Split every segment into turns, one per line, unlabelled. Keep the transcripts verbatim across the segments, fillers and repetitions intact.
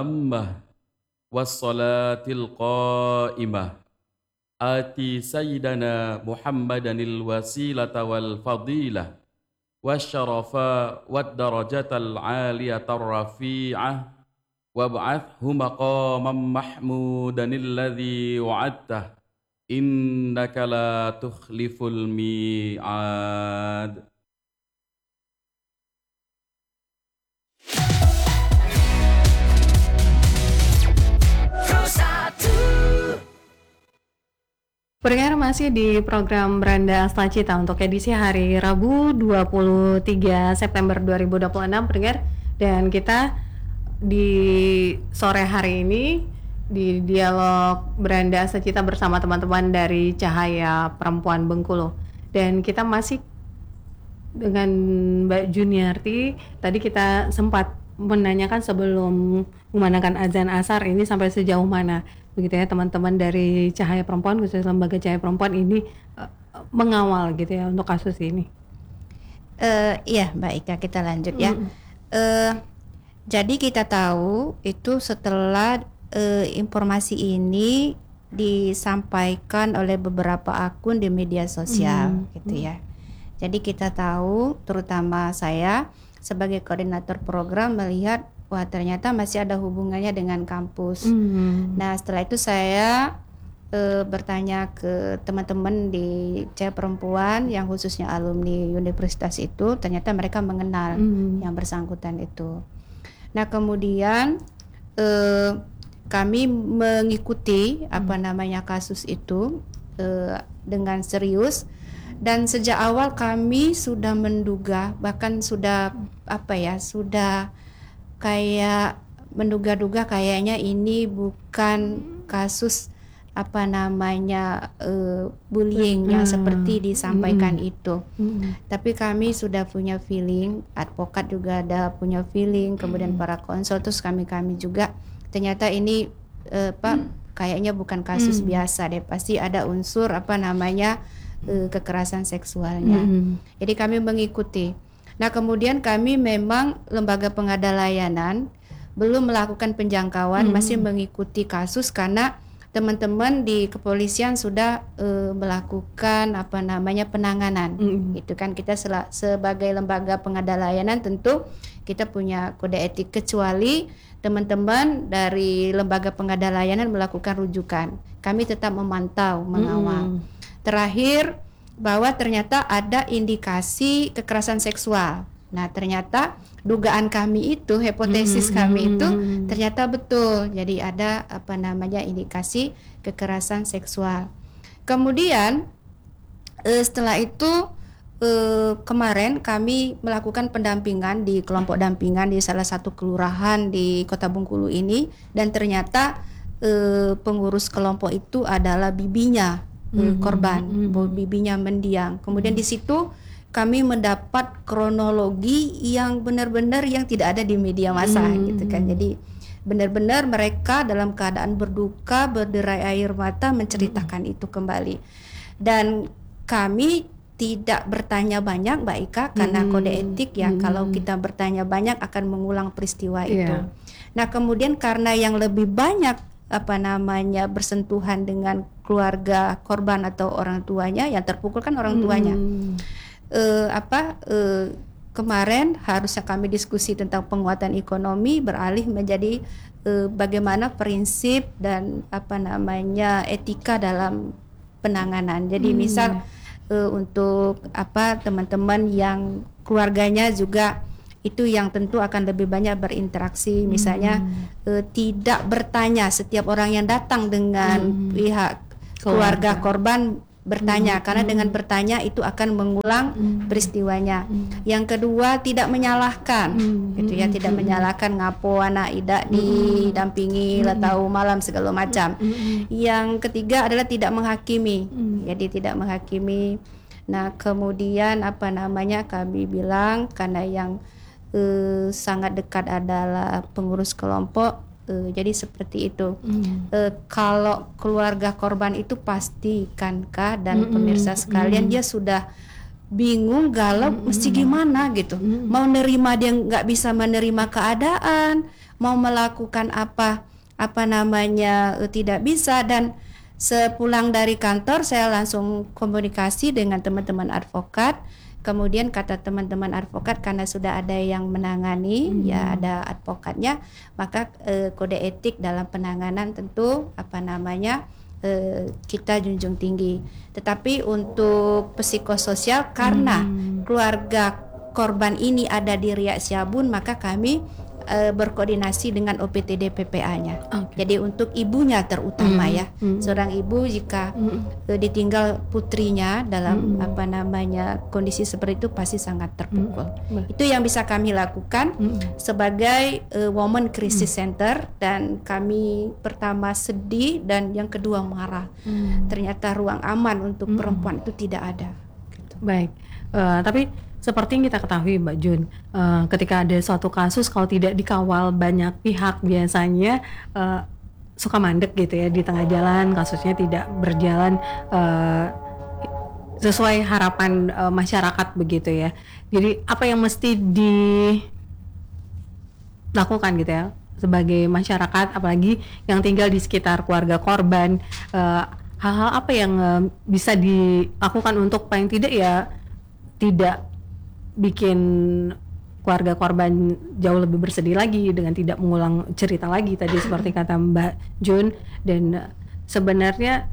التامة والصلاة القائمة آتي سيدنا محمدا الوسيلة والفضيلة والشرف والدرجة العالية الرفيعة وابعثه مقاما محمودا الذي وعدته إنك لا تخلف الميعاد.
Pendengar, masih di program Beranda Astacita untuk edisi hari Rabu dua puluh tiga September dua ribu dua puluh enam, pendengar. Dan kita di sore hari ini di dialog Beranda Astacita bersama teman-teman dari Cahaya Perempuan Bengkulu. Dan kita masih dengan Mbak Juniarti. Tadi kita sempat menanyakan sebelum memandangkan azan asar ini sampai sejauh mana begitu ya teman-teman dari Cahaya Perempuan, khususnya lembaga Cahaya Perempuan ini uh, mengawal gitu ya untuk kasus ini.
Uh, iya Mbak Ika, kita lanjut ya. Mm. Uh, jadi kita tahu itu setelah uh, informasi ini disampaikan oleh beberapa akun di media sosial mm. gitu ya. Jadi kita tahu, terutama saya sebagai koordinator program melihat wah ternyata masih ada hubungannya dengan kampus. Mm. Nah setelah itu saya e, bertanya ke teman-teman di Cahaya Perempuan yang khususnya alumni universitas itu, ternyata mereka mengenal mm. yang bersangkutan itu. Nah kemudian e, kami mengikuti apa namanya kasus itu e, dengan serius. Dan sejak awal kami sudah menduga, bahkan sudah apa ya, sudah kayak menduga-duga kayaknya ini bukan kasus apa namanya uh, bullying hmm. yang seperti disampaikan hmm. itu. Hmm. Tapi kami sudah punya feeling, advokat juga ada punya feeling, kemudian hmm. para konsul, terus kami-kami juga ternyata ini uh, Pak hmm. kayaknya bukan kasus hmm. biasa deh, pasti ada unsur apa namanya uh, kekerasan seksualnya. Hmm. Jadi kami mengikuti. Nah kemudian kami memang lembaga pengada layanan belum melakukan penjangkauan, hmm. masih mengikuti kasus karena teman-teman di kepolisian sudah uh, melakukan apa namanya penanganan. Hmm. Itu kan kita sel- sebagai lembaga pengada layanan tentu kita punya kode etik, kecuali teman-teman dari lembaga pengada layanan melakukan rujukan. Kami tetap memantau, mengawal. Hmm. Terakhir bahwa ternyata ada indikasi kekerasan seksual. Nah ternyata dugaan kami itu, hipotesis mm-hmm. kami itu ternyata betul. Jadi ada apa namanya indikasi kekerasan seksual. Kemudian eh, setelah itu eh, kemarin kami melakukan pendampingan di kelompok dampingan di salah satu kelurahan di Kota Bengkulu ini, dan ternyata eh, pengurus kelompok itu adalah bibinya Mm-hmm. korban, mm-hmm. bibinya mendiang. Kemudian mm-hmm. di situ kami mendapat kronologi yang benar-benar yang tidak ada di media massa mm-hmm. gitu kan. Jadi benar-benar mereka dalam keadaan berduka, berderai air mata menceritakan mm-hmm. itu kembali. Dan kami tidak bertanya banyak Mbak Ika karena mm-hmm. kode etik ya, mm-hmm. kalau kita bertanya banyak akan mengulang peristiwa yeah. itu. Nah kemudian karena yang lebih banyak apa namanya bersentuhan dengan keluarga korban atau orang tuanya, yang terpukul kan orang tuanya. Hmm. E, apa e, kemarin harusnya kami diskusi tentang penguatan ekonomi beralih menjadi e, bagaimana prinsip dan apa namanya etika dalam penanganan. Jadi hmm. misal e, untuk apa teman-teman yang keluarganya juga itu yang tentu akan lebih banyak berinteraksi, misalnya hmm. e, tidak bertanya setiap orang yang datang dengan hmm. pihak keluarga, keluarga korban bertanya, hmm. karena hmm. dengan bertanya itu akan mengulang hmm. peristiwanya. Hmm. Yang kedua tidak menyalahkan, hmm. gitu ya, tidak hmm. menyalahkan ngapo anak idak didampingi hmm. atau malam segala macam. Hmm. Yang ketiga adalah tidak menghakimi, hmm. jadi tidak menghakimi. Nah kemudian apa namanya kami bilang karena yang Uh, sangat dekat adalah pengurus kelompok, uh, jadi seperti itu. Mm. Uh, kalau keluarga korban itu pastikan dan mm-hmm. pemirsa sekalian mm-hmm. dia sudah bingung, galau, mm-hmm. mesti gimana gitu. Mm-hmm. Mau nerima dia nggak bisa menerima keadaan, mau melakukan apa apa namanya uh, tidak bisa. Dan sepulang dari kantor saya langsung komunikasi dengan teman-teman advokat. Kemudian kata teman-teman advokat, karena sudah ada yang menangani, hmm. ya ada advokatnya, maka eh, kode etik dalam penanganan tentu apa namanya eh, kita junjung tinggi. Tetapi untuk psikososial, karena hmm. keluarga korban ini ada di Riak Siabun, maka kami e, berkoordinasi dengan O P T D P P A-nya. Okay. Jadi untuk ibunya terutama mm. ya, mm. seorang ibu jika mm. e, ditinggal putrinya dalam mm. apa namanya kondisi seperti itu pasti sangat terpukul. Mm. Itu yang bisa kami lakukan mm. sebagai e, Women Crisis mm. Center, dan kami pertama sedih dan yang kedua marah. Mm. Ternyata ruang aman untuk mm. perempuan itu tidak ada. Gitu.
Baik, uh, tapi seperti yang kita ketahui Mbak Jun, uh, ketika ada suatu kasus kalau tidak dikawal banyak pihak biasanya uh, suka mandek gitu ya di tengah jalan, kasusnya tidak berjalan uh, sesuai harapan uh, masyarakat begitu ya. Jadi apa yang mesti dilakukan gitu ya sebagai masyarakat, apalagi yang tinggal di sekitar keluarga korban, uh, hal-hal apa yang uh, bisa dilakukan untuk paling tidak ya tidak bikin keluarga korban jauh lebih bersedih lagi dengan tidak mengulang cerita lagi tadi seperti kata Mbak Jun. Dan uh, sebenarnya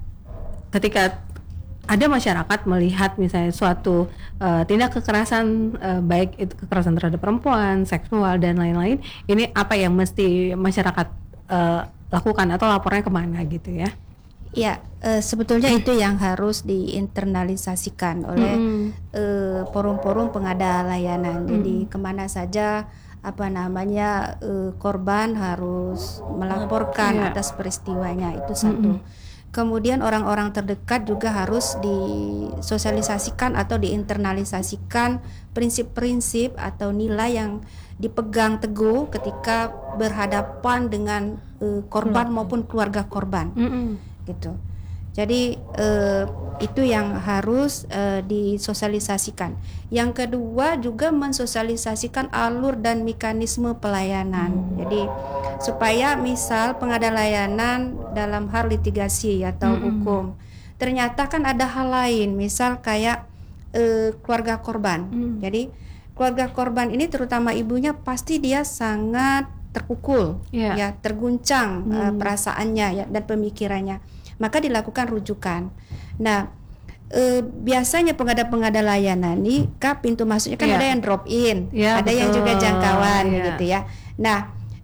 ketika ada masyarakat melihat misalnya suatu uh, tindak kekerasan, uh, baik itu kekerasan terhadap perempuan, seksual dan lain-lain, ini apa yang mesti masyarakat uh, lakukan atau lapornya kemana gitu ya?
Ya, e, sebetulnya itu yang harus diinternalisasikan oleh mm. e, forum-forum pengada layanan. Mm. Jadi kemana saja apa namanya e, korban harus melaporkan yeah. atas peristiwanya, itu satu. Mm. Kemudian orang-orang terdekat juga harus disosialisasikan atau diinternalisasikan prinsip-prinsip atau nilai yang dipegang teguh ketika berhadapan dengan e, korban mm. maupun keluarga korban. Mm-mm. Gitu. Jadi eh, itu yang harus eh, disosialisasikan. Yang kedua juga mensosialisasikan alur dan mekanisme pelayanan. Hmm. Jadi supaya misal pengada layanan dalam hal litigasi atau hmm. hukum, ternyata kan ada hal lain, misal kayak eh, keluarga korban. Hmm. Jadi keluarga korban ini terutama ibunya pasti dia sangat terpukul, yeah. ya terguncang hmm. uh, perasaannya ya dan pemikirannya, maka dilakukan rujukan. Nah e, biasanya pengada-pengada layanan nih, kak pintu masuknya kan yeah. ada yang drop in, yeah, ada betul. Yang juga jangkauan yeah. gitu ya. Nah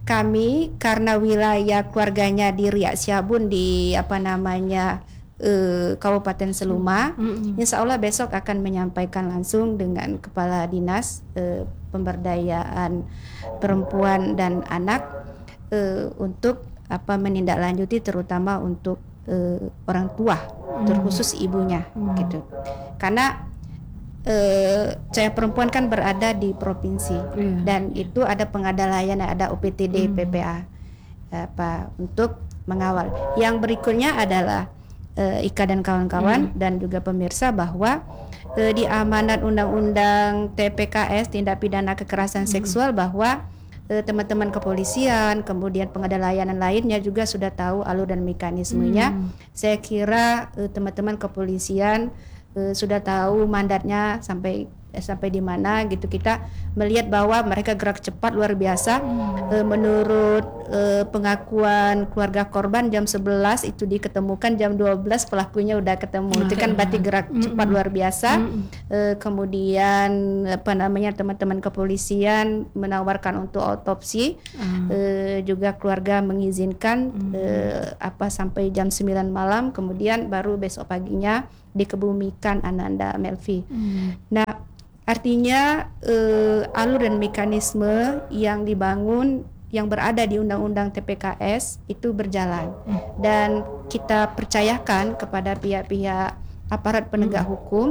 kami karena wilayah keluarganya di Riak Siabun di apa namanya e, Kabupaten Seluma, mm-hmm. Insya Allah besok akan menyampaikan langsung dengan Kepala Dinas e, Pemberdayaan Perempuan dan Anak e, untuk apa menindaklanjuti terutama untuk e, orang tua, hmm. terkhusus ibunya, hmm. gitu. Karena e, saya perempuan kan berada di provinsi yeah. dan itu ada pengada layanan, ada O P T D, hmm. P P A apa untuk mengawal. Yang berikutnya adalah e, Ika dan kawan-kawan hmm. dan juga pemirsa bahwa e, di amanat Undang-Undang T P K S tindak pidana kekerasan hmm. seksual bahwa e, teman-teman kepolisian kemudian pengada layanan lainnya juga sudah tahu alur dan mekanismenya. Hmm. Saya kira e, teman-teman kepolisian e, sudah tahu mandatnya sampai sampai di mana gitu. Kita melihat bahwa mereka gerak cepat luar biasa. hmm. e, menurut e, pengakuan keluarga korban jam sebelas itu diketemukan, jam dua belas pelakunya udah ketemu. hmm. Itu kan berarti gerak hmm. cepat luar biasa. hmm. e, kemudian apa namanya teman-teman kepolisian menawarkan untuk autopsi. hmm. e, juga keluarga mengizinkan hmm. e, apa sampai jam sembilan malam, kemudian baru besok paginya dikebumikan Ananda Melvi. hmm. Nah artinya uh, alur dan mekanisme yang dibangun yang berada di Undang-Undang T P K S itu berjalan, dan kita percayakan kepada pihak-pihak aparat penegak hukum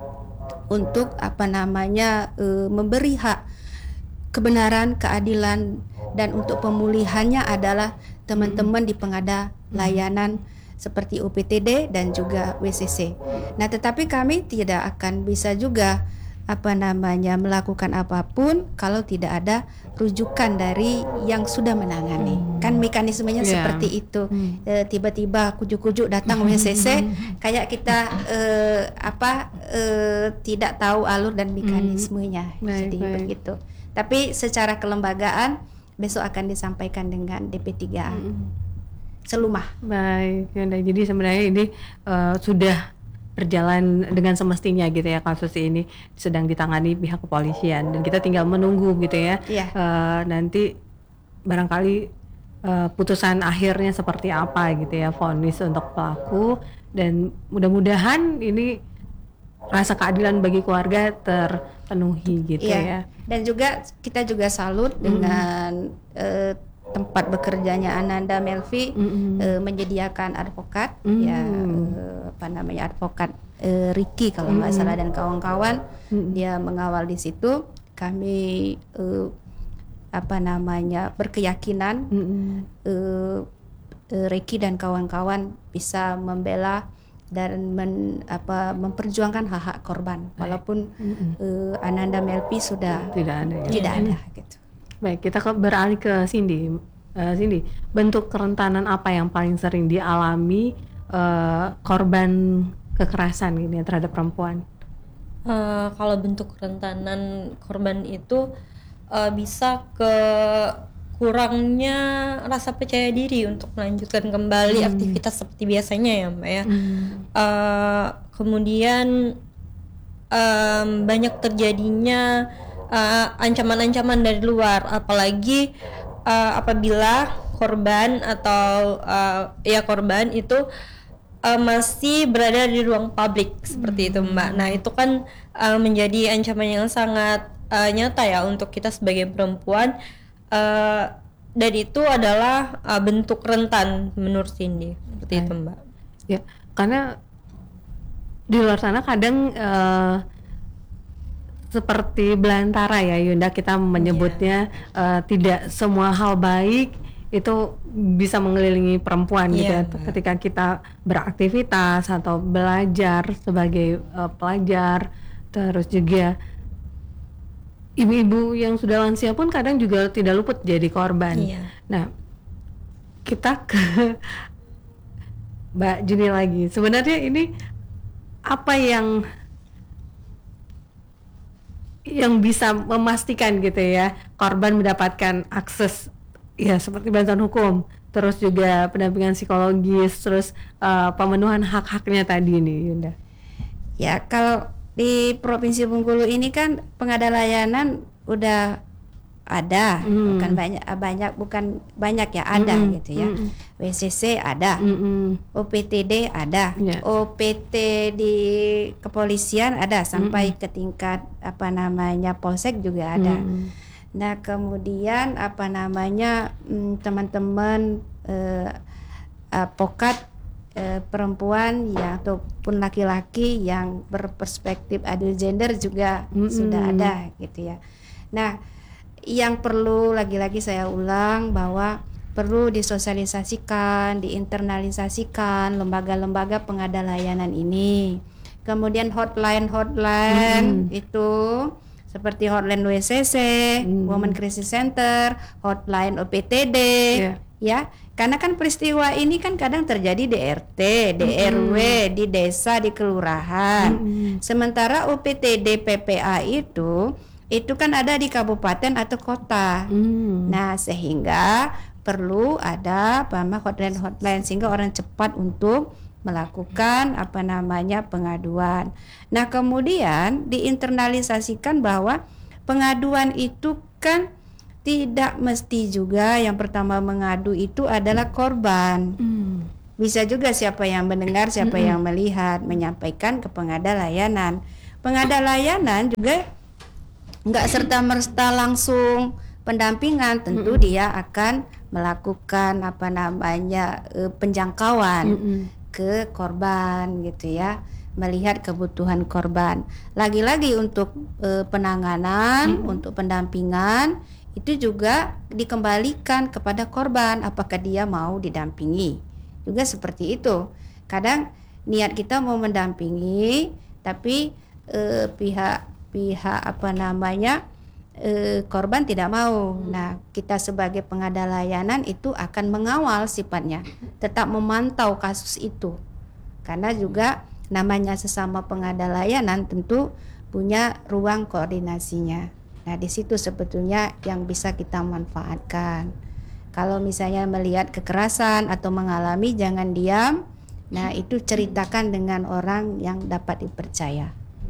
untuk apa namanya uh, memberi hak kebenaran, keadilan, dan untuk pemulihannya adalah teman-teman di pengada layanan seperti O P T D dan juga W C C. Nah, tetapi kami tidak akan bisa juga apa namanya melakukan apapun kalau tidak ada rujukan dari yang sudah menangani. Hmm. Kan mekanismenya yeah. seperti itu. Hmm. E, tiba-tiba kujuk-kujuk datang W C C kayak kita e, apa e, tidak tahu alur dan mekanismenya. Hmm. Jadi baik, begitu. Tapi secara kelembagaan besok akan disampaikan dengan D P tiga A. Hmm. Selumah.
Baik, Yunda. Jadi sebenarnya ini uh, sudah berjalan dengan semestinya gitu ya, kasus ini sedang ditangani pihak kepolisian dan kita tinggal menunggu gitu ya. Yeah. Uh, nanti barangkali uh, putusan akhirnya seperti apa gitu ya, vonis untuk pelaku, dan mudah-mudahan ini rasa keadilan bagi keluarga terpenuhi gitu yeah. ya.
Dan juga kita juga salut mm. dengan uh, tempat bekerjanya Ananda Melvi mm-hmm. uh, menyediakan advokat mm-hmm. ya uh, apa namanya advokat uh, Ricky kalau nggak mm-hmm. salah dan kawan-kawan mm-hmm. dia mengawal di situ. Kami uh, apa namanya berkeyakinan mm-hmm. uh, uh, Ricky dan kawan-kawan bisa membela dan men, apa memperjuangkan hak-hak korban. Baik. Walaupun mm-hmm. uh, Ananda Melvi sudah
tidak ada ya.
tidak ada gitu.
Baik, kita ke, beralih ke Cindy. Uh, Cindy, bentuk kerentanan apa yang paling sering dialami uh, korban kekerasan ini terhadap perempuan?
Uh, kalau bentuk kerentanan korban itu uh, bisa ke kurangnya rasa percaya diri untuk melanjutkan kembali hmm. aktivitas seperti biasanya ya Mbak ya. Hmm. Uh, kemudian um, banyak terjadinya Uh, ancaman-ancaman dari luar, apalagi uh, apabila korban atau uh, ya korban itu uh, masih berada di ruang publik seperti hmm. itu Mbak. Nah itu kan uh, menjadi ancaman yang sangat uh, nyata ya untuk kita sebagai perempuan, uh, dan itu adalah uh, bentuk rentan menurut Cindy seperti itu Mbak.
Ya, karena di luar sana kadang uh, seperti belantara ya Yunda, kita menyebutnya yeah. uh, tidak semua hal baik itu bisa mengelilingi perempuan yeah, gitu ya. Ketika kita beraktivitas atau belajar sebagai uh, pelajar, terus juga ibu-ibu yang sudah lansia pun kadang juga tidak luput jadi korban. Yeah. Nah, kita ke Mbak Juni lagi. Sebenarnya ini apa yang yang bisa memastikan gitu ya korban mendapatkan akses ya seperti bantuan hukum, terus juga pendampingan psikologis, terus uh, pemenuhan hak-haknya tadi nih Yunda?
Ya kalau di Provinsi Bengkulu ini kan pengada layanan udah ada, hmm. bukan banyak banyak bukan banyak ya ada hmm. gitu ya. hmm. W C C ada, hmm. O P T D ada, yeah. O P T di kepolisian ada sampai hmm. ke tingkat apa namanya polsek juga ada. Hmm. Nah kemudian apa namanya hmm, teman-teman eh, advokat eh, perempuan ya ataupun laki-laki yang berperspektif adil gender juga hmm. sudah ada gitu ya. Nah yang perlu lagi-lagi saya ulang bahwa perlu disosialisasikan, diinternalisasikan lembaga-lembaga pengada layanan ini. Kemudian hotline-hotline hmm. itu seperti hotline W C C, hmm. Women Crisis Center, hotline O P T D, yeah. ya. Karena kan peristiwa ini kan kadang terjadi di R T, di hmm. R W, di desa, di kelurahan. Hmm. Sementara O P T D P P A itu itu kan ada di kabupaten atau kota. Hmm. Nah, sehingga perlu ada apa hotline-hotline sehingga orang cepat untuk melakukan apa namanya pengaduan. Nah, kemudian diinternalisasikan bahwa pengaduan itu kan tidak mesti juga yang pertama mengadu itu adalah korban. Hmm. Bisa juga siapa yang mendengar, siapa hmm. yang melihat menyampaikan ke pengada layanan. Pengada layanan juga nggak serta-merta langsung pendampingan, tentu mm-hmm. dia akan melakukan apa namanya e, penjangkauan mm-hmm. ke korban gitu ya, melihat kebutuhan korban. Lagi-lagi untuk e, penanganan, mm-hmm. untuk pendampingan itu juga dikembalikan kepada korban apakah dia mau didampingi. Juga seperti itu. Kadang niat kita mau mendampingi tapi e, pihak pihak apa namanya eh, korban tidak mau. Nah, kita sebagai pengada layanan itu akan mengawal sifatnya, tetap memantau kasus itu. Karena juga namanya sesama pengada layanan tentu punya ruang koordinasinya. Nah, di situ sebetulnya yang bisa kita manfaatkan. Kalau misalnya melihat kekerasan atau mengalami, jangan diam. Nah, itu ceritakan dengan orang yang dapat dipercaya.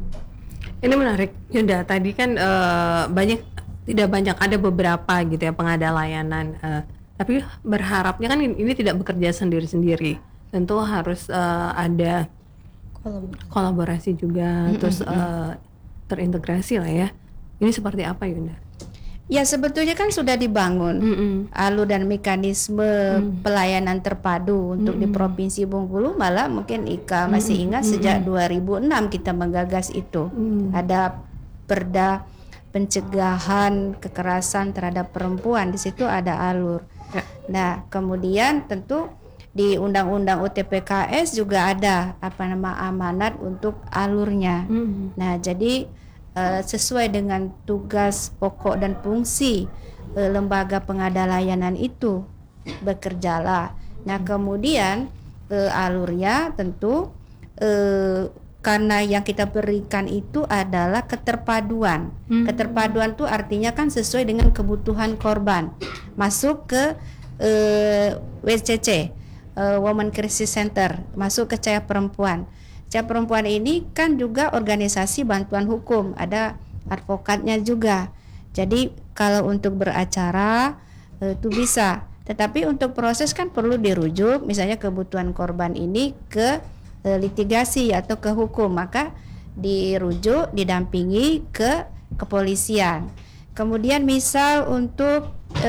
Ini menarik, Yunda. Tadi kan uh, banyak, tidak banyak, ada beberapa gitu ya pengada layanan. Uh, tapi berharapnya kan ini, ini tidak bekerja sendiri-sendiri. Tentu harus uh, ada kolaborasi, kolaborasi juga, mm-hmm. terus uh, terintegrasi lah ya. Ini seperti apa, Yunda?
Ya, sebetulnya kan sudah dibangun mm-hmm. alur dan mekanisme mm-hmm. pelayanan terpadu untuk mm-hmm. di Provinsi Bengkulu. Malah mungkin Ika masih ingat mm-hmm. sejak dua ribu enam kita menggagas itu. Mm-hmm. Ada Perda pencegahan kekerasan terhadap perempuan, di situ ada alur. Ya. Nah, kemudian tentu di Undang-Undang U T P K S juga ada apa nama amanat untuk alurnya. Mm-hmm. Nah, jadi Uh, sesuai dengan tugas pokok dan fungsi uh, lembaga pengada layanan itu bekerjalah. Nah, kemudian uh, alurnya tentu uh, karena yang kita berikan itu adalah keterpaduan. Hmm. Keterpaduan itu artinya kan sesuai dengan kebutuhan korban. Masuk ke uh, W C C, uh, Women Crisis Center, masuk ke Cahaya Perempuan. Cahaya Perempuan ini kan juga organisasi bantuan hukum, ada advokatnya juga. Jadi kalau untuk beracara itu bisa, tetapi untuk proses kan perlu dirujuk, misalnya kebutuhan korban ini ke e, litigasi atau ke hukum, maka dirujuk, didampingi ke kepolisian. Kemudian misal untuk e,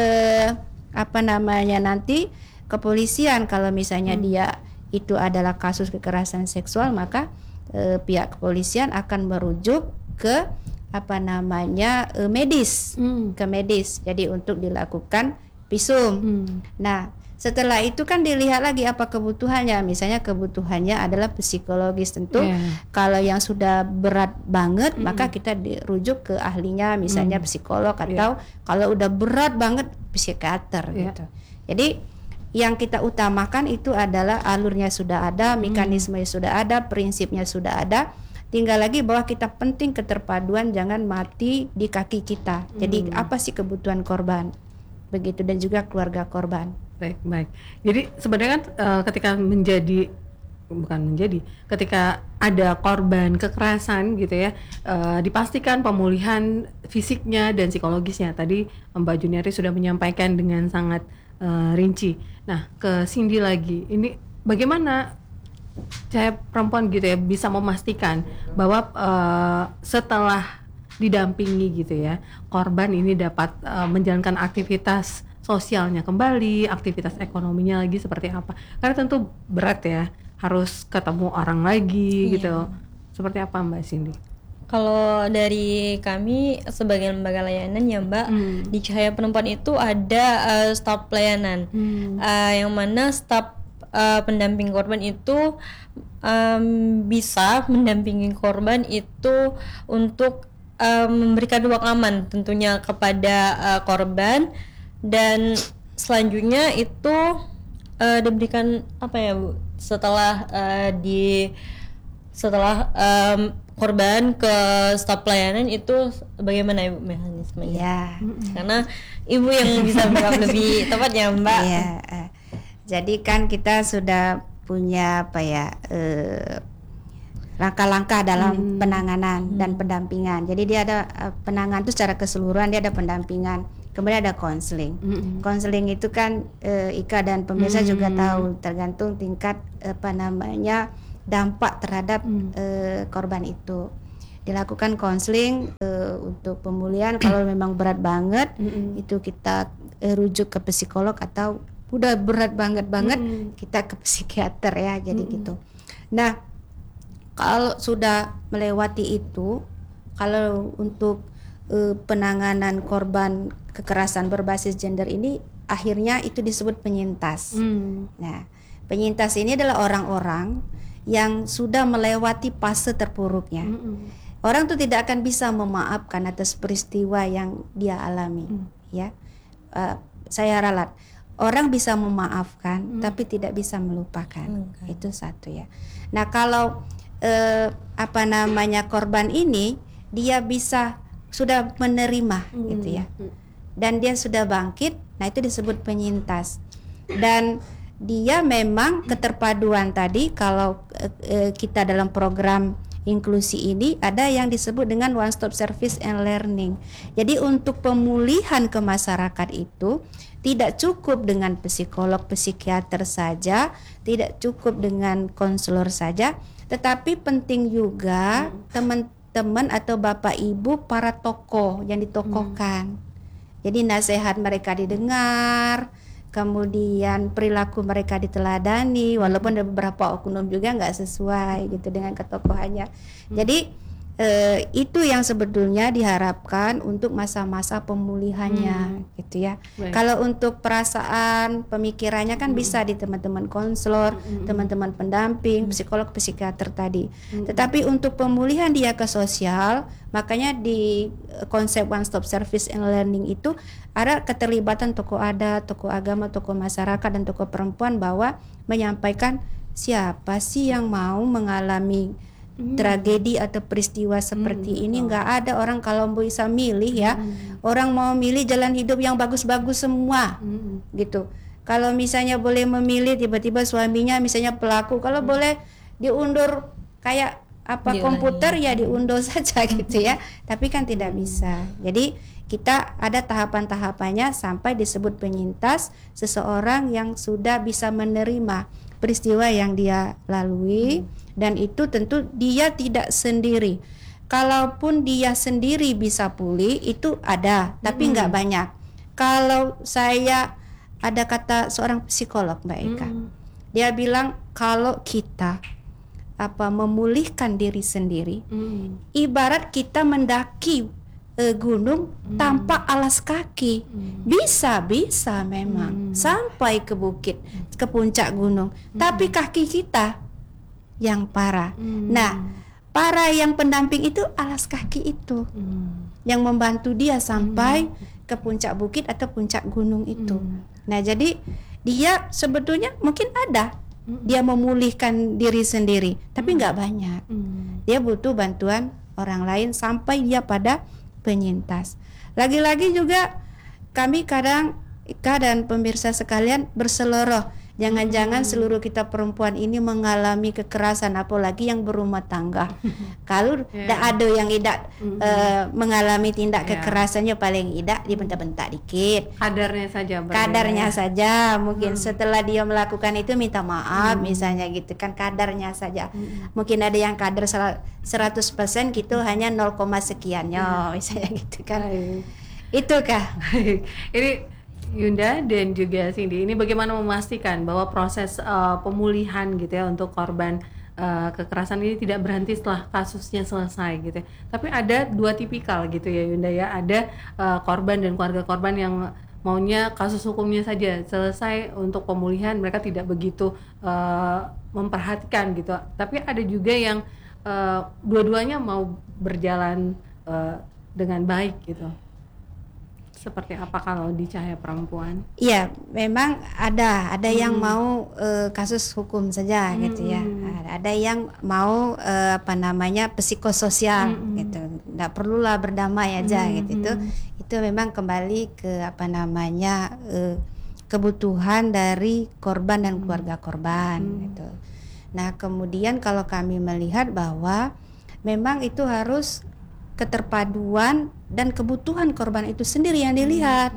apa namanya nanti kepolisian, kalau misalnya hmm. dia itu adalah kasus kekerasan seksual, maka eh, pihak kepolisian akan merujuk ke apa namanya eh, medis, hmm. ke medis. Jadi untuk dilakukan visum. Hmm. Nah, setelah itu kan dilihat lagi apa kebutuhannya. Misalnya kebutuhannya adalah psikologis, tentu yeah. kalau yang sudah berat banget, hmm. maka kita dirujuk ke ahlinya, misalnya hmm. psikolog, atau yeah. kalau udah berat banget psikiater yeah. gitu. Jadi yang kita utamakan itu adalah alurnya sudah ada, mekanismenya hmm. sudah ada, prinsipnya sudah ada. Tinggal lagi bahwa kita penting keterpaduan, jangan mati di kaki kita. Hmm. Jadi apa sih kebutuhan korban? Begitu, dan juga keluarga korban.
Baik, baik. Jadi sebenarnya kan uh, ketika menjadi bukan menjadi, ketika ada korban kekerasan gitu ya, uh, dipastikan pemulihan fisiknya dan psikologisnya. Tadi Mbak Juniari sudah menyampaikan dengan sangat uh, rinci. Nah, ke Cindy lagi, ini bagaimana Cahaya Perempuan gitu ya bisa memastikan bahwa uh, setelah didampingi gitu ya, korban ini dapat uh, menjalankan aktivitas sosialnya kembali, aktivitas ekonominya lagi seperti apa? Karena tentu berat ya, harus ketemu orang lagi iya. gitu. Seperti apa Mbak Cindy?
Kalau dari kami sebagai lembaga layanan ya Mbak, hmm. di Cahaya Perempuan itu ada uh, staf pelayanan, hmm. uh, yang mana staf uh, pendamping korban itu um, bisa mendampingi korban itu untuk um, memberikan ruang aman tentunya kepada uh, korban, dan selanjutnya itu uh, diberikan apa ya Bu, setelah uh, di setelah um, korban ke staf pelayanan itu bagaimana Ibu mekanismenya?
Ya.
Karena Ibu yang bisa menjawab lebih tepat ya Mbak.
Iya. Jadi kan kita sudah punya apa ya eh, langkah-langkah dalam hmm. penanganan hmm. dan pendampingan. Jadi dia ada uh, penanganan itu secara keseluruhan, dia ada pendampingan. Kemudian ada konseling. Konseling hmm. itu kan uh, Ika dan pemirsa hmm. juga tahu, tergantung tingkat apa namanya dampak terhadap hmm. uh, korban itu. Dilakukan konseling uh, untuk pemulihan. Kalau memang berat banget, hmm. itu kita uh, rujuk ke psikolog, atau udah berat banget banget hmm. kita ke psikiater ya. Jadi hmm. gitu. Nah, kalau sudah melewati itu, kalau untuk uh, penanganan korban kekerasan berbasis gender ini, akhirnya itu disebut penyintas. Hmm. Nah, penyintas ini adalah orang-orang yang sudah melewati fase terpuruknya. Hmm. Orang tuh tidak akan bisa memaafkan atas peristiwa yang dia alami, hmm. ya. Uh, saya ralat. Orang bisa memaafkan, hmm. tapi tidak bisa melupakan. Hmm. Itu satu ya. Nah kalau uh, apa namanya korban ini, dia bisa sudah menerima, hmm. gitu ya. Dan dia sudah bangkit. Nah itu disebut penyintas. Dan dia memang keterpaduan tadi kalau uh, kita dalam program inklusi ini ada yang disebut dengan one stop service and learning. Jadi untuk pemulihan ke masyarakat itu tidak cukup dengan psikolog, psikiater saja, tidak cukup dengan konselor saja, tetapi penting juga hmm. teman-teman atau bapak ibu para tokoh yang ditokohkan. Hmm. Jadi nasihat mereka didengar, kemudian perilaku mereka diteladani, walaupun ada beberapa oknum juga nggak sesuai gitu dengan ketokohannya. Hmm. Jadi eh, itu yang sebetulnya diharapkan untuk masa-masa pemulihannya, hmm. gitu ya. Baik. Kalau untuk perasaan, pemikirannya kan hmm. bisa di teman-teman konselor, hmm. teman-teman pendamping, hmm. psikolog, psikiater tadi. Hmm. Tetapi untuk pemulihan dia ke sosial, makanya di konsep one stop service and learning itu ada keterlibatan tokoh adat, tokoh agama, tokoh masyarakat dan tokoh perempuan bahwa menyampaikan siapa sih yang mau mengalami hmm. tragedi atau peristiwa seperti hmm, ini. Nggak oh. ada orang kalau bisa milih ya, hmm. orang mau milih jalan hidup yang bagus-bagus semua, hmm. gitu. Kalau misalnya boleh memilih, tiba-tiba suaminya misalnya pelaku, kalau hmm. boleh diundur kayak apa ya, komputer ya, ya diundur saja gitu ya, tapi kan tidak bisa. Jadi kita ada tahapan-tahapannya sampai disebut penyintas, seseorang yang sudah bisa menerima peristiwa yang dia lalui, hmm. dan itu tentu dia tidak sendiri. Kalaupun dia sendiri bisa pulih itu ada, tapi nggak hmm. banyak. Kalau saya ada kata seorang psikolog Mbak Eka, hmm. dia bilang kalau kita apa memulihkan diri sendiri, hmm. ibarat kita mendaki e, gunung hmm. tanpa alas kaki, hmm. bisa bisa memang hmm. sampai ke bukit, ke puncak gunung, hmm. tapi kaki kita yang parah. Hmm. Nah, para yang pendamping itu alas kaki itu hmm. yang membantu dia sampai hmm. ke puncak bukit atau puncak gunung itu. Hmm. Nah, jadi dia sebetulnya mungkin ada dia memulihkan diri sendiri, tapi nggak banyak. Mm. Dia butuh bantuan orang lain sampai dia pada penyintas. Lagi-lagi juga kami kadang Ika dan pemirsa sekalian berseloroh, jangan-jangan hmm. seluruh kita perempuan ini mengalami kekerasan, apalagi yang berumah tangga. Kalau yeah. ada yang tidak mm-hmm. uh, mengalami tindak yeah. kekerasannya, paling tidak dibentak-bentak dikit.
Kadarnya saja.
Kadarnya ya. saja. Mungkin hmm. setelah dia melakukan itu minta maaf, hmm. misalnya gitu kan, kadarnya saja. Hmm. Mungkin ada yang kadar seratus persen gitu, hanya nol, sekiannya, hmm. misalnya gitu kan. Baik. Itu kah?
Ini Yunda dan juga Cindy, ini bagaimana memastikan bahwa proses uh, pemulihan gitu ya untuk korban uh, kekerasan ini tidak berhenti setelah kasusnya selesai gitu ya. Tapi ada dua tipikal gitu ya Yunda ya, ada uh, korban dan keluarga korban yang maunya kasus hukumnya saja selesai, untuk pemulihan mereka tidak begitu uh, memperhatikan gitu. Tapi ada juga yang uh, dua-duanya mau berjalan uh, dengan baik gitu. Seperti apa kalau di Cahaya Perempuan?
Iya, memang ada ada hmm. yang mau uh, kasus hukum saja hmm. gitu ya. Ada yang mau uh, apa namanya psikososial hmm. gitu. Nggak perlulah berdamai aja hmm. gitu. Itu itu memang kembali ke apa namanya uh, kebutuhan dari korban dan keluarga korban hmm. gitu. Nah, kemudian kalau kami melihat bahwa memang itu harus keterpaduan dan kebutuhan korban itu sendiri yang dilihat,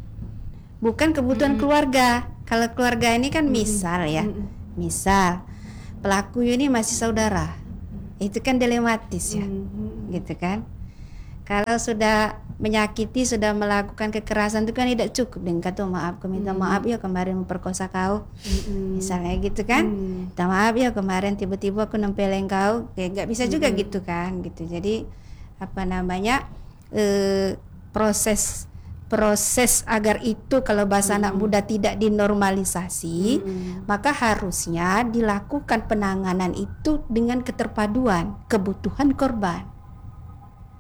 bukan kebutuhan hmm. keluarga. Kalau keluarga ini kan misal ya, hmm. misal pelaku ini masih saudara, itu kan dilematis ya, hmm. gitu kan. Kalau sudah menyakiti, sudah melakukan kekerasan itu kan tidak cukup dengan kata maaf, aku minta hmm. maaf ya kemarin memperkosa kau, hmm. misalnya gitu kan, hmm. minta maaf ya kemarin tiba-tiba aku nempelin kau, ya nggak bisa juga hmm. gitu kan, gitu. Jadi apa namanya e, proses proses agar itu kalau bahasa hmm. anak muda tidak dinormalisasi, hmm. maka harusnya dilakukan penanganan itu dengan keterpaduan kebutuhan korban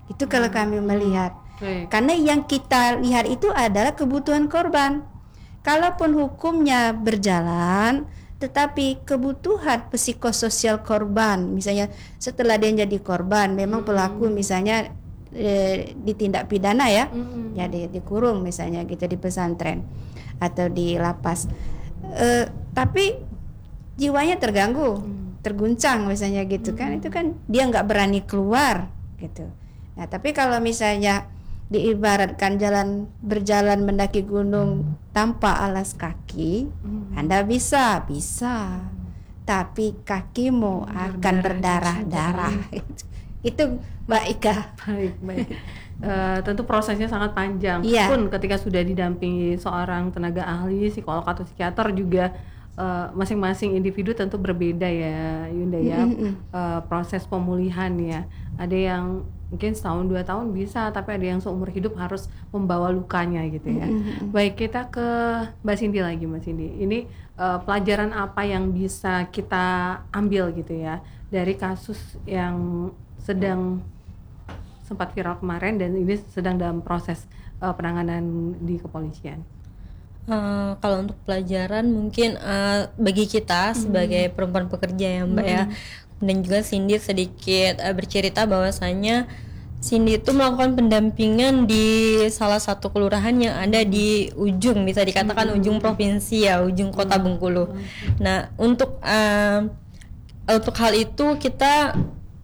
Itu kalau kami melihat.
Baik.
Karena yang kita lihat itu adalah kebutuhan korban. Kalaupun hukumnya berjalan, tetapi kebutuhan psikososial korban, misalnya setelah dia jadi korban, memang pelaku misalnya e, ditindak pidana ya,
Mm-mm.
jadi dikurung misalnya gitu di pesantren atau di lapas. E, tapi jiwanya terganggu, terguncang misalnya gitu kan, itu kan dia nggak berani keluar gitu. Nah tapi kalau misalnya diibaratkan jalan berjalan mendaki gunung tanpa alas kaki, Anda bisa, bisa, tapi kakimu akan berdarah-darah. Itu Mbak Ika.
Baik, baik. Eh, tentu prosesnya sangat panjang.
Iya.
Pun ketika sudah didampingi seorang tenaga ahli, psikolog atau psikiater juga eh, masing-masing individu tentu berbeda ya, Yunda ya. Eh, proses pemulihan ya. Ada yang mungkin setahun dua tahun bisa, tapi ada yang seumur hidup harus membawa lukanya gitu ya. Baik, kita ke Mbak Cindy lagi, Mbak Cindy. Ini eh, pelajaran apa yang bisa kita ambil gitu ya dari kasus yang sedang sempat viral kemarin dan ini sedang dalam proses uh, penanganan di kepolisian.
Uh, kalau untuk pelajaran mungkin uh, bagi kita sebagai perempuan pekerja ya Mbak ya, dan juga Cindy sedikit uh, bercerita bahwasanya Cindy itu melakukan pendampingan di salah satu kelurahan yang ada di ujung, bisa dikatakan ujung provinsi ya, ujung kota Bengkulu. Nah untuk uh, untuk hal itu kita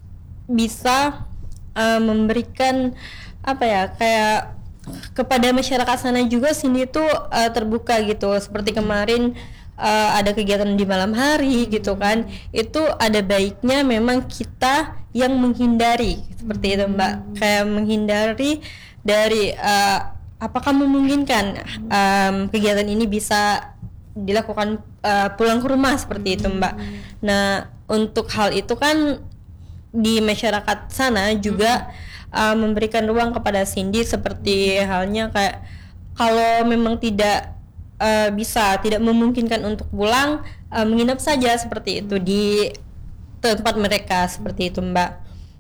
bisa Uh, memberikan apa ya kayak kepada masyarakat sana juga sini tuh uh, terbuka gitu, seperti kemarin uh, ada kegiatan di malam hari gitu kan, itu ada baiknya memang kita yang menghindari seperti itu Mbak, kayak menghindari dari uh, apakah memungkinkan um, kegiatan ini bisa dilakukan uh, pulang ke rumah seperti itu Mbak. Nah untuk hal itu kan di masyarakat sana juga mm-hmm. uh, memberikan ruang kepada Cindy seperti halnya kayak kalau memang tidak uh, bisa, tidak memungkinkan untuk pulang, uh, menginap saja seperti itu di tempat mereka seperti itu Mbak.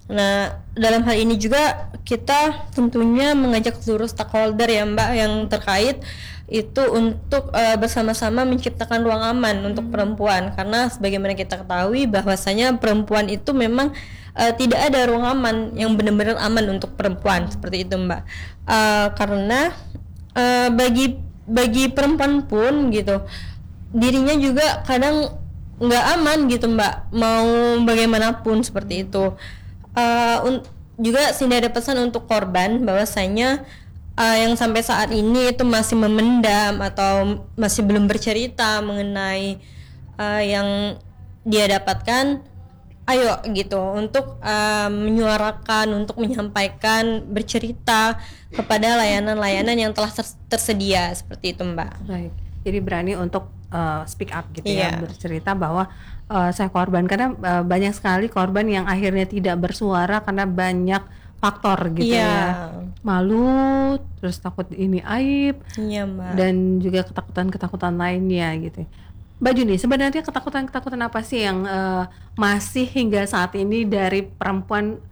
Nah dalam hal ini juga kita tentunya mengajak seluruh stakeholder ya Mbak yang terkait itu untuk uh, bersama-sama menciptakan ruang aman untuk perempuan, karena sebagaimana kita ketahui bahwasanya perempuan itu memang uh, tidak ada ruang aman yang benar-benar aman untuk perempuan seperti itu Mbak. Uh, karena uh, bagi bagi perempuan pun gitu dirinya juga kadang nggak aman gitu Mbak, mau bagaimanapun seperti itu. Uh, un- juga Cindy ada pesan untuk korban bahwasanya Uh, yang sampai saat ini itu masih memendam atau masih belum bercerita mengenai uh, yang dia dapatkan, ayo gitu untuk uh, menyuarakan, untuk menyampaikan, bercerita kepada layanan-layanan yang telah ter- tersedia seperti itu Mbak.
Baik, jadi berani untuk uh, speak up gitu
Iya.
ya, bercerita bahwa uh, saya korban, karena uh, banyak sekali korban yang akhirnya tidak bersuara karena banyak faktor gitu
Iya.
ya, malu, terus takut ini aib,
Iya Mbak.
dan juga ketakutan-ketakutan lainnya gitu. Mbak Juni, sebenarnya ketakutan-ketakutan apa sih yang uh, masih hingga saat ini dari perempuan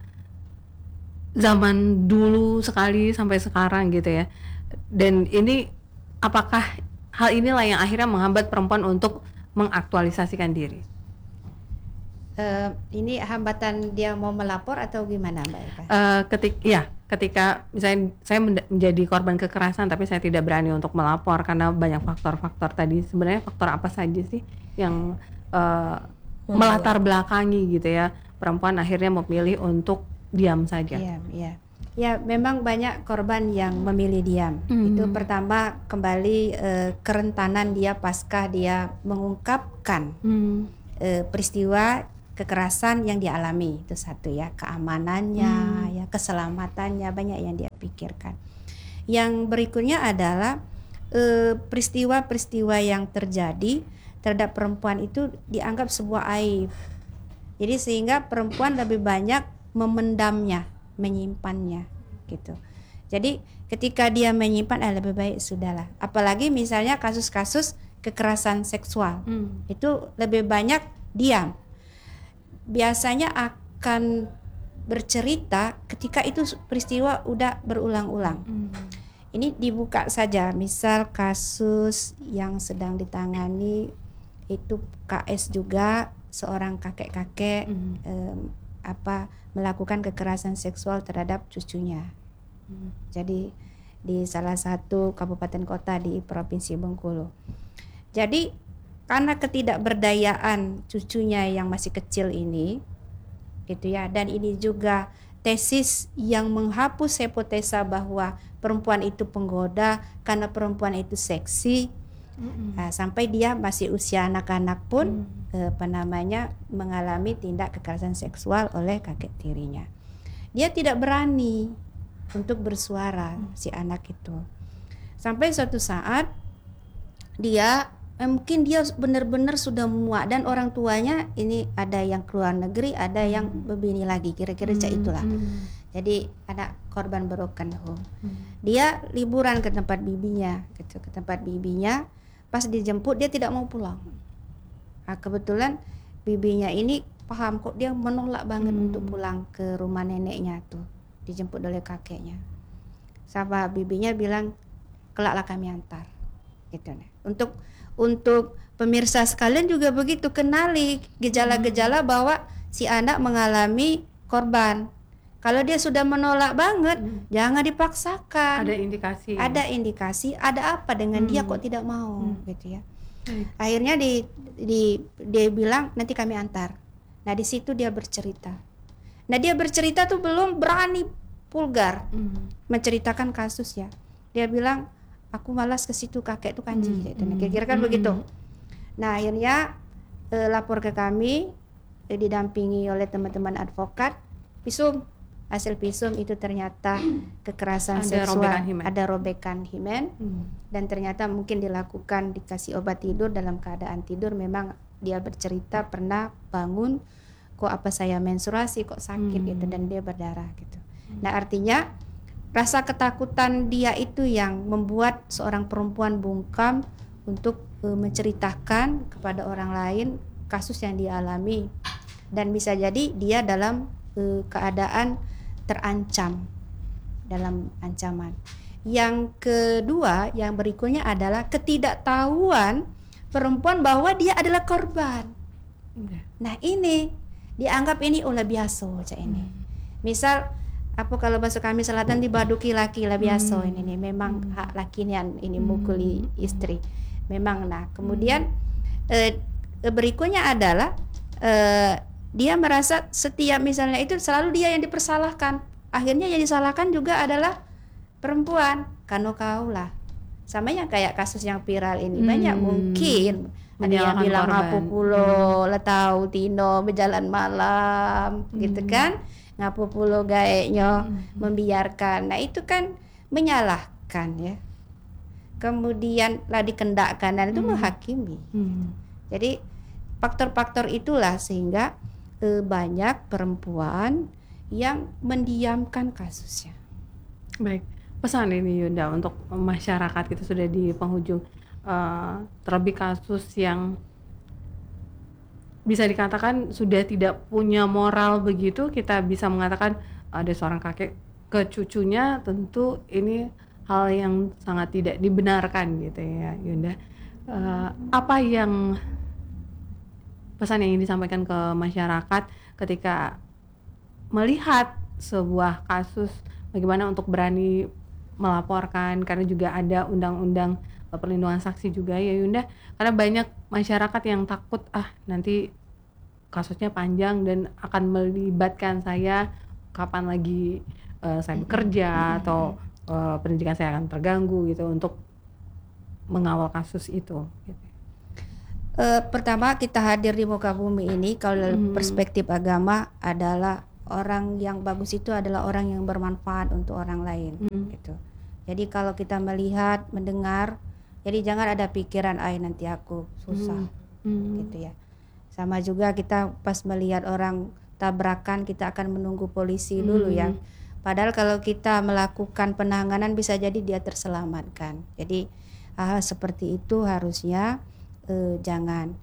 zaman dulu sekali sampai sekarang gitu ya? Dan ini apakah hal inilah yang akhirnya menghambat perempuan untuk mengaktualisasikan diri?
Uh, ini hambatan dia mau melapor atau gimana Mbak Eka?
Uh, ketik, ya, ketika misalnya saya menda- menjadi korban kekerasan tapi saya tidak berani untuk melapor karena banyak faktor-faktor tadi. Sebenarnya faktor apa saja sih yang uh, melatar belakangi gitu ya perempuan akhirnya memilih untuk diam saja?
Iya, iya. Ya, memang banyak korban yang memilih diam.
Hmm.
Itu pertama kembali uh, kerentanan dia pasca dia mengungkapkan
Hmm.
uh, peristiwa kekerasan yang dialami, itu satu ya, keamanannya, hmm. ya, keselamatannya, banyak yang dia pikirkan. Yang berikutnya adalah e, peristiwa-peristiwa yang terjadi terhadap perempuan itu dianggap sebuah aib. Jadi sehingga perempuan lebih banyak memendamnya, menyimpannya, gitu. Jadi ketika dia menyimpan, eh, lebih baik sudahlah. Apalagi misalnya kasus-kasus kekerasan seksual, hmm. itu lebih banyak diam. Biasanya akan bercerita ketika itu peristiwa udah berulang-ulang.
Hmm.
Ini dibuka saja, misal kasus yang sedang ditangani itu K S juga, seorang kakek-kakek
Hmm.
em, apa melakukan kekerasan seksual terhadap cucunya.
Hmm.
Jadi di salah satu kabupaten kota di Provinsi Bengkulu. Jadi karena ketidakberdayaan cucunya yang masih kecil ini, gitu ya, dan ini juga tesis yang menghapus hipotesa bahwa perempuan itu penggoda karena perempuan itu seksi.
Hmm.
Nah, sampai dia masih usia anak-anak pun
Hmm.
eh, apa namanya mengalami tindak kekerasan seksual oleh kakek tirinya. Dia tidak berani untuk bersuara, si anak itu. Sampai suatu saat dia eh, mungkin dia benar-benar sudah muak, dan orang tuanya ini ada yang keluar negeri, ada yang berbini lagi, kira-kira cak itulah.
Hmm.
Jadi anak korban broken home.
Hmm.
Dia liburan ke tempat bibinya, gitu, ke tempat bibinya. Pas dijemput dia tidak mau pulang. Nah, kebetulan bibinya ini paham kok, dia menolak banget
Hmm.
untuk pulang ke rumah neneknya tuh, dijemput oleh kakeknya. Sama bibinya bilang, kelaklah kami antar, gitu. Untuk untuk pemirsa sekalian juga begitu, kenali gejala-gejala bahwa si anak mengalami korban. Kalau dia sudah menolak banget,
Hmm.
jangan dipaksakan.
Ada indikasi.
Ada indikasi, ada apa dengan dia
Hmm.
kok tidak mau,
Hmm.
gitu ya.
Baik.
Akhirnya di, di dia bilang nanti kami antar. Nah di situ dia bercerita. Nah dia bercerita tuh belum berani vulgar
Hmm.
menceritakan kasusnya. Dia bilang aku malas ke situ, kakek tuh kanji,
Hmm.
gitu. Nah, kira-kira kan
Hmm.
begitu. Nah akhirnya eh, lapor ke kami, eh, didampingi oleh teman-teman advokat. Visum, hasil visum itu ternyata kekerasan
Ada
seksual,
robekan himen.
ada robekan himen.
Hmm.
Dan ternyata mungkin dilakukan, dikasih obat tidur, dalam keadaan tidur memang dia bercerita pernah bangun kok apa saya menstruasi kok sakit,
Hmm.
gitu, dan dia berdarah, gitu. Nah artinya rasa ketakutan dia itu yang membuat seorang perempuan bungkam untuk e, menceritakan kepada orang lain kasus yang dia alami, dan bisa jadi dia dalam e, keadaan terancam, dalam ancaman. Yang kedua, yang berikutnya adalah ketidaktahuan perempuan bahwa dia adalah korban.
Udah.
Nah ini dianggap ini ulah biasa cak ini. Misal apa kalau bahasa kami selatan di baduki laki lah biasa
Hmm.
ini nih, memang hak laki nian ini
Hmm.
mukuli istri. Memang. Nah kemudian eh, berikutnya adalah eh, dia merasa setiap misalnya itu selalu dia yang dipersalahkan. Akhirnya yang disalahkan juga adalah perempuan, karena kau lah. Sama yang kayak kasus yang viral ini,
Hmm.
banyak mungkin ada yang
Menyalahkan
bilang
korban.
ngapu pulo lah tahu Tino berjalan malam, gitu kan, ngapu pulo gaeknya membiarkan. Nah itu kan menyalahkan ya. Kemudian lah dikendakkan, dan itu menghakimi.
Hmm.
Jadi faktor-faktor itulah sehingga eh, banyak perempuan yang mendiamkan kasusnya.
Baik, pesan ini Yunda untuk masyarakat, kita sudah di penghujung, eh, terlebih kasus yang bisa dikatakan sudah tidak punya moral begitu, kita bisa mengatakan ada seorang kakek ke cucunya, tentu ini hal yang sangat tidak dibenarkan gitu ya Yunda. Eh, apa yang pesan yang ingin disampaikan ke masyarakat ketika melihat sebuah kasus, bagaimana untuk berani melaporkan, karena juga ada undang-undang perlindungan saksi juga ya Yunda, karena banyak masyarakat yang takut ah nanti kasusnya panjang dan akan melibatkan saya, kapan lagi uh, saya bekerja atau uh, pendidikan saya akan terganggu gitu untuk mengawal kasus itu gitu.
Uh, pertama kita hadir di muka bumi ini kalau dari
Hmm.
perspektif agama adalah orang yang bagus itu adalah orang yang bermanfaat untuk orang lain,
Hmm.
gitu. Jadi kalau kita melihat, mendengar, jadi jangan ada pikiran ay nanti aku susah,
Hmm.
gitu ya. Sama juga kita pas melihat orang tabrakan, kita akan menunggu polisi dulu ya.
Hmm.
Padahal kalau kita melakukan penanganan bisa jadi dia terselamatkan. Jadi hal seperti itu harusnya eh, jangan.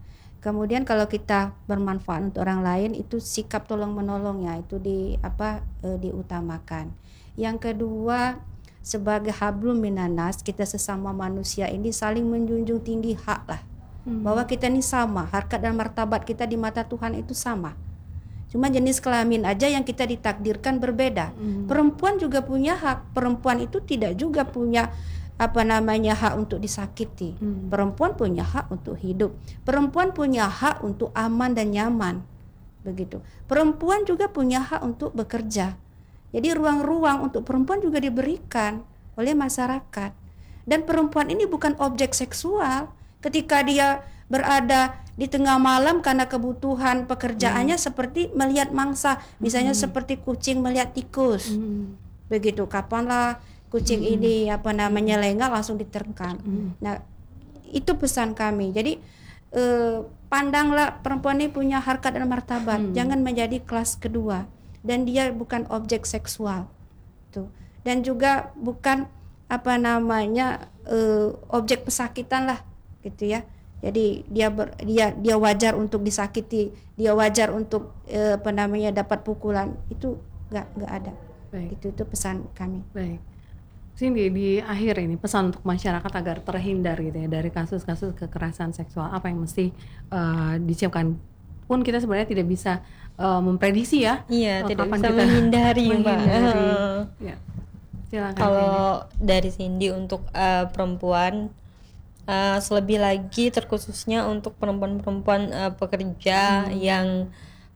Kemudian kalau kita bermanfaat untuk orang lain itu sikap tolong menolong ya itu di apa e, diutamakan. Yang kedua sebagai hablum minanas kita sesama manusia ini saling menjunjung tinggi hak lah. Hmm. Bahwa kita ini sama, harkat dan martabat kita di mata Tuhan itu sama. Cuma jenis kelamin aja yang kita ditakdirkan berbeda. Hmm. Perempuan juga punya hak. Perempuan itu tidak juga punya apa namanya hak untuk disakiti. Hmm. Perempuan punya hak untuk hidup. Perempuan punya hak untuk aman dan nyaman. Begitu. Perempuan juga punya hak untuk bekerja. Jadi ruang-ruang untuk perempuan juga diberikan oleh masyarakat. Dan perempuan ini bukan objek seksual. Ketika dia berada di tengah malam karena kebutuhan pekerjaannya hmm. seperti melihat mangsa, misalnya hmm. seperti kucing melihat tikus. Hmm. Begitu. Kapanlah kucing mm-hmm. ini apa namanya lengah langsung diterkam. Mm-hmm. Nah, itu pesan kami. Jadi eh, pandanglah perempuan ini punya harkat dan martabat, mm-hmm. jangan menjadi kelas kedua dan dia bukan objek seksual. Tuh. Dan juga bukan apa namanya eh, objek pesakitan lah gitu ya. Jadi dia ber, dia dia wajar untuk disakiti, dia wajar untuk eh, apa namanya dapat pukulan. Itu enggak enggak ada. Baik. Itu itu pesan kami.
Baik. Cindy, di akhir ini pesan untuk masyarakat agar terhindar gitu ya dari kasus-kasus kekerasan seksual, apa yang mesti uh, disiapkan? Pun kita sebenarnya tidak bisa uh, memprediksi ya.
Iya, tidak bisa
kita
menghindari, Mbak.
menghindari. Ya. Silakan.
Kalau dari Cindy untuk uh, perempuan, uh, selebih lagi terkhususnya untuk perempuan-perempuan uh, pekerja hmm. yang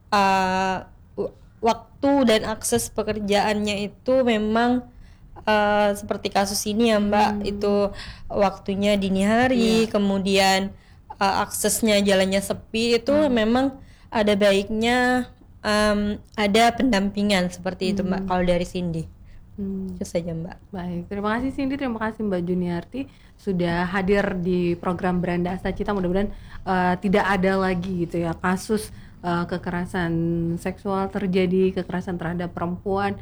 uh, waktu dan akses pekerjaannya itu memang Uh, seperti kasus ini ya Mbak, hmm. itu waktunya dini hari, yeah. kemudian uh, aksesnya jalannya sepi, itu hmm. memang ada baiknya um, ada pendampingan seperti hmm. itu Mbak. Kalau dari Cindy, hmm. itu saja Mbak.
Baik, terima kasih Cindy, terima kasih Mbak Juniarti sudah hadir di program Beranda Astacita. Mudah-mudahan uh, tidak ada lagi gitu ya kasus uh, kekerasan seksual terjadi, kekerasan terhadap perempuan.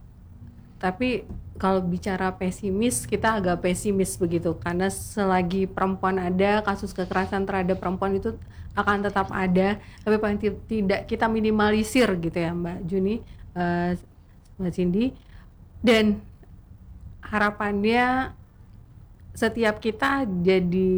Tapi kalau bicara pesimis, kita agak pesimis begitu, karena selagi perempuan ada, kasus kekerasan terhadap perempuan itu akan tetap ada, tapi paling t- tidak kita minimalisir gitu ya Mbak Juni, uh, Mbak Cindy, dan harapannya setiap kita jadi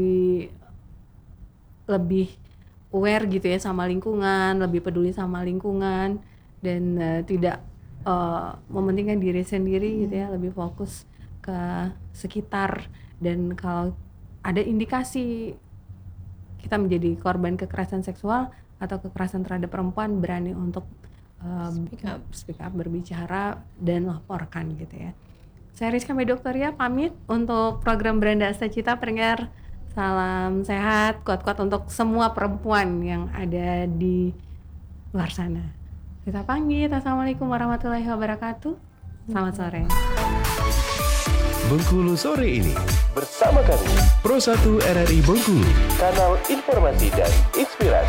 lebih aware gitu ya sama lingkungan, lebih peduli sama lingkungan, dan uh, tidak Uh, mementingkan diri sendiri hmm. gitu ya, lebih fokus ke sekitar, dan kalau ada indikasi kita menjadi korban kekerasan seksual atau kekerasan terhadap perempuan, berani untuk uh, speak up, speak up, berbicara dan laporkan gitu ya. Saya Rizka Medoktoria pamit untuk program Beranda Astacita. Pendengar, salam sehat, kuat-kuat untuk semua perempuan yang ada di luar sana. Kita pamit. Assalamualaikum warahmatullahi wabarakatuh. Selamat sore.
Bengkulu sore ini bersama kami Pro satu R R I Bengkulu, kanal informasi dan inspirasi.